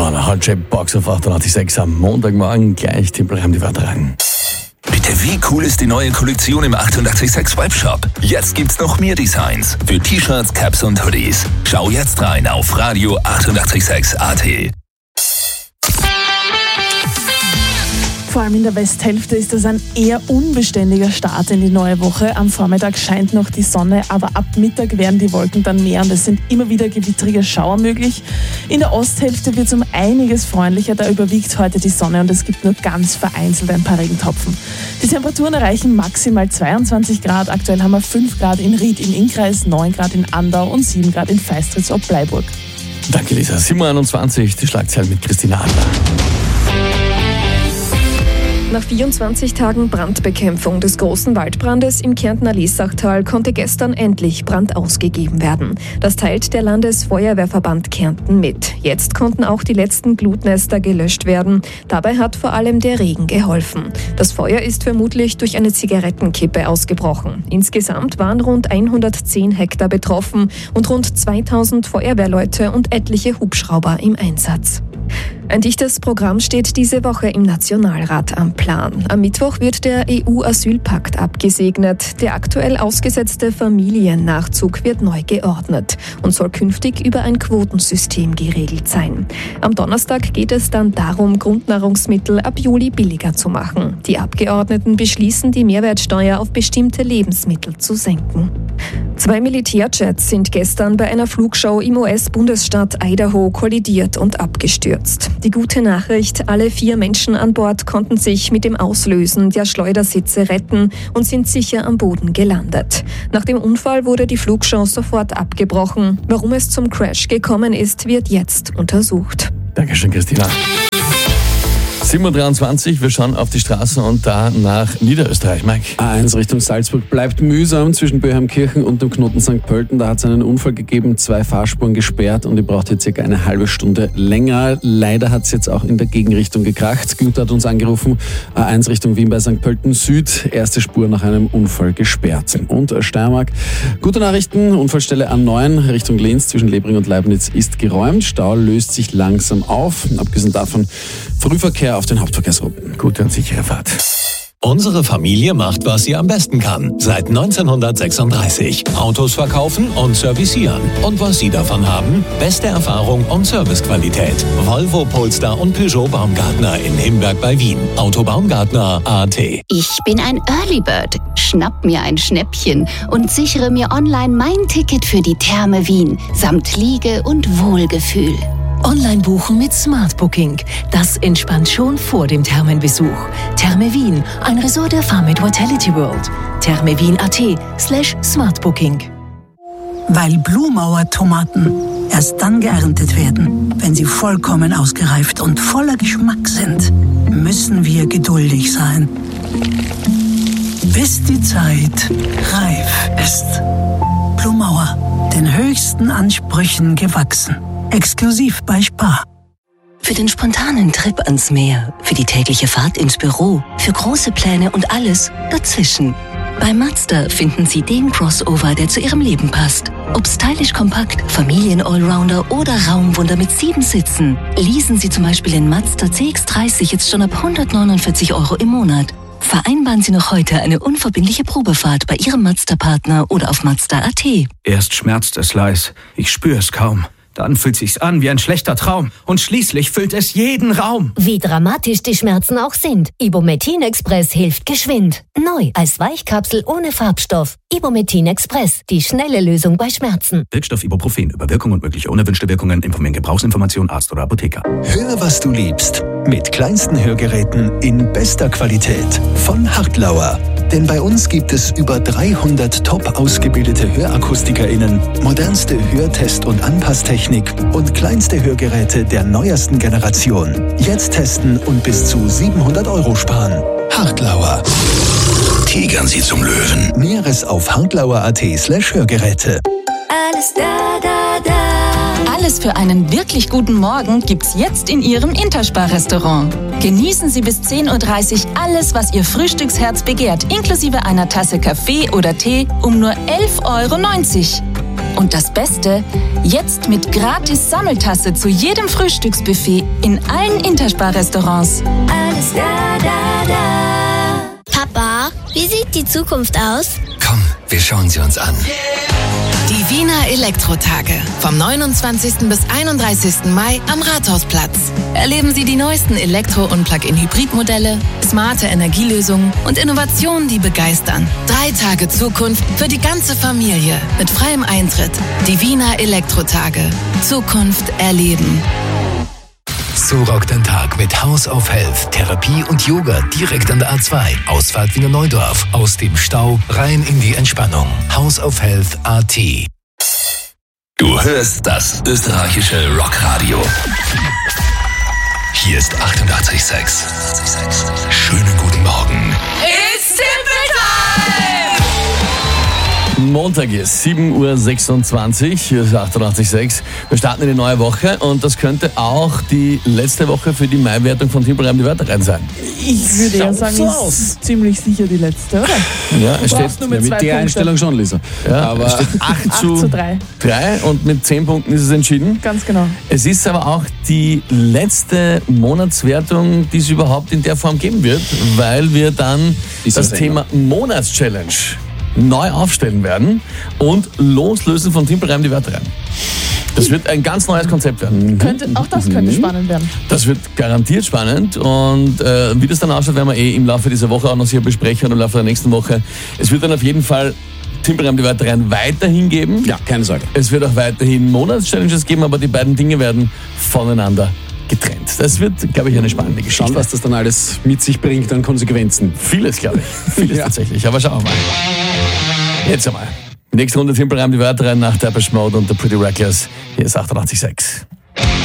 Madonna, Hot Shape Box auf 88.6 am Montagmorgen. Gleich Timpel haben die Wörter rein. Bitte, wie cool ist die neue Kollektion im 88.6 Webshop? Jetzt gibt's noch mehr Designs für T-Shirts, Caps und Hoodies. Schau jetzt rein auf Radio 886 AT. Vor allem in der Westhälfte ist das ein eher unbeständiger Start in die neue Woche. Am Vormittag scheint noch die Sonne, aber ab Mittag werden die Wolken dann mehr und es sind immer wieder gewittrige Schauer möglich. In der Osthälfte wird es um einiges freundlicher, da überwiegt heute die Sonne und es gibt nur ganz vereinzelt ein paar Regentropfen. Die Temperaturen erreichen maximal 22 Grad. Aktuell haben wir 5 Grad in Ried im Innkreis, 9 Grad in Andau und 7 Grad in Feistritz ob Bleiburg. Danke, Lisa. 7:21, die Schlagzeilen mit Christina Adler. Nach 24 Tagen Brandbekämpfung des großen Waldbrandes im Kärntner Lesachtal konnte gestern endlich Brand ausgegeben werden. Das teilt der Landesfeuerwehrverband Kärnten mit. Jetzt konnten auch die letzten Glutnester gelöscht werden. Dabei hat vor allem der Regen geholfen. Das Feuer ist vermutlich durch eine Zigarettenkippe ausgebrochen. Insgesamt waren rund 110 Hektar betroffen und rund 2000 Feuerwehrleute und etliche Hubschrauber im Einsatz. Ein dichtes Programm steht diese Woche im Nationalrat am Plan. Am Mittwoch wird der EU-Asylpakt abgesegnet. Der aktuell ausgesetzte Familiennachzug wird neu geordnet und soll künftig über ein Quotensystem geregelt sein. Am Donnerstag geht es dann darum, Grundnahrungsmittel ab Juli billiger zu machen. Die Abgeordneten beschließen, die Mehrwertsteuer auf bestimmte Lebensmittel zu senken. 2 Militärjets sind gestern bei einer Flugshow im US-Bundesstaat Idaho kollidiert und abgestürzt. Die gute Nachricht, alle 4 Menschen an Bord konnten sich mit dem Auslösen der Schleudersitze retten und sind sicher am Boden gelandet. Nach dem Unfall wurde die Flugshow sofort abgebrochen. Warum es zum Crash gekommen ist, wird jetzt untersucht. Dankeschön, Christina. 7:23, wir schauen auf die Straßen und da nach Niederösterreich, Mike. A1 Richtung Salzburg bleibt mühsam zwischen Böheimkirchen und dem Knoten St. Pölten. Da hat es einen Unfall gegeben, 2 Fahrspuren gesperrt und ihr braucht jetzt circa eine halbe Stunde länger. Leider hat es jetzt auch in der Gegenrichtung gekracht. Günther hat uns angerufen, A1 Richtung Wien bei St. Pölten Süd, erste Spur nach einem Unfall gesperrt. Und Steiermark, gute Nachrichten, Unfallstelle A9 Richtung Linz zwischen Lebring und Leibniz ist geräumt. Stau löst sich langsam auf. Abgesehen davon Frühverkehr auf den Hauptverkehrsrouten. Gute und sichere Fahrt. Unsere Familie macht, was sie am besten kann. Seit 1936. Autos verkaufen und servicieren. Und was Sie davon haben? Beste Erfahrung und Servicequalität. Volvo, Polestar und Peugeot Baumgartner in Himberg bei Wien. Autobaumgartner AT. Ich bin ein Early Bird. Schnapp mir ein Schnäppchen und sichere mir online mein Ticket für die Therme Wien. Samt Liege und Wohlgefühl. Online buchen mit Smart Booking. Das entspannt schon vor dem Thermenbesuch. Therme Wien, ein Resort der Farmit Vitality World. thermewien.at/smartbooking. Weil Blumauer-Tomaten erst dann geerntet werden, wenn sie vollkommen ausgereift und voller Geschmack sind, müssen wir geduldig sein. Bis die Zeit reif ist. Blumauer, den höchsten Ansprüchen gewachsen. Exklusiv bei Spar. Für den spontanen Trip ans Meer, für die tägliche Fahrt ins Büro, für große Pläne und alles dazwischen. Bei Mazda finden Sie den Crossover, der zu Ihrem Leben passt. Ob stylisch kompakt, Familien-Allrounder oder Raumwunder mit 7 Sitzen. Leasen Sie zum Beispiel den Mazda CX-30 jetzt schon ab 149 € im Monat. Vereinbaren Sie noch heute eine unverbindliche Probefahrt bei Ihrem Mazda-Partner oder auf Mazda.at. Erst schmerzt es leis, ich spüre es kaum. Dann fühlt sich's an wie ein schlechter Traum. Und schließlich füllt es jeden Raum. Wie dramatisch die Schmerzen auch sind. Ibumetin Express hilft geschwind. Neu als Weichkapsel ohne Farbstoff. Ibumetin Express. Die schnelle Lösung bei Schmerzen. Wirkstoff Ibuprofen. Über Wirkung und mögliche unerwünschte Wirkungen informieren Gebrauchsinformation Arzt oder Apotheker. Hör, was du liebst. Mit kleinsten Hörgeräten in bester Qualität. Von Hartlauer. Denn bei uns gibt es über 300 top ausgebildete HörakustikerInnen, modernste Hörtest- und Anpasstechnik und kleinste Hörgeräte der neuesten Generation. Jetzt testen und bis zu 700 € sparen. Hartlauer. Tigern Sie zum Löwen. Näheres auf hartlauer.at/Hörgeräte. Alles da, da, da. Alles für einen wirklich guten Morgen gibt's jetzt in Ihrem Interspar-Restaurant. Genießen Sie bis 10:30 Uhr alles, was Ihr Frühstücksherz begehrt, inklusive einer Tasse Kaffee oder Tee um nur 11,90 €. Und das Beste, jetzt mit gratis Sammeltasse zu jedem Frühstücksbuffet in allen Interspar-Restaurants. Alles da. Papa, wie sieht die Zukunft aus? Komm, wir schauen sie uns an. Die Wiener Elektrotage. Vom 29. bis 31. Mai am Rathausplatz. Erleben Sie die neuesten Elektro- und Plug-in-Hybrid-Modelle, smarte Energielösungen und Innovationen, die begeistern. 3 Tage Zukunft für die ganze Familie mit freiem Eintritt. Die Wiener Elektrotage. Zukunft erleben. So rockt ein Tag mit House of Health, Therapie und Yoga direkt an der A2. Ausfahrt Wiener Neudorf. Aus dem Stau rein in die Entspannung. House of Health AT. Du hörst das österreichische Rockradio. Hier ist 88,6. Schönen guten Morgen. It's Simple Time! Montag ist 7.26 Uhr, hier ist 88,6. Wir starten in die neue Woche und das könnte auch die letzte Woche für die Mai-Wertung von Timpelreim die Wörter rein sein. Ich würde ja sagen, ist ziemlich sicher die letzte, oder? Ja, es steht nur mit mit der Einstellung schon, Lisa. Ja, aber es steht 8 zu 3 und mit 10 Punkten ist es entschieden. Ganz genau. Es ist aber auch die letzte Monatswertung, die es überhaupt in der Form geben wird, weil wir dann das Thema Monatschallenge neu aufstellen werden und loslösen von Timpelreim die Wörter rein. Das wird ein ganz neues Konzept werden. Auch das könnte spannend werden. Das wird garantiert spannend und wie das dann ausschaut, werden wir im Laufe dieser Woche auch noch sicher besprechen und im Laufe der nächsten Woche. Es wird dann auf jeden Fall Timpelreim die Wörter rein weiterhin geben. Ja, keine Sorge. Es wird auch weiterhin Monatschallenges geben, aber die beiden Dinge werden voneinander getrennt. Das wird, glaube ich, eine spannende Geschichte. Schauen, was das dann alles mit sich bringt an Konsequenzen. Vieles, glaube ich. Vieles tatsächlich. Aber schauen wir mal. Jetzt einmal. Nächste Runde Timpelreim die Wörter rein nach Depeche Mode und The Pretty Reckless. Hier ist 88,6.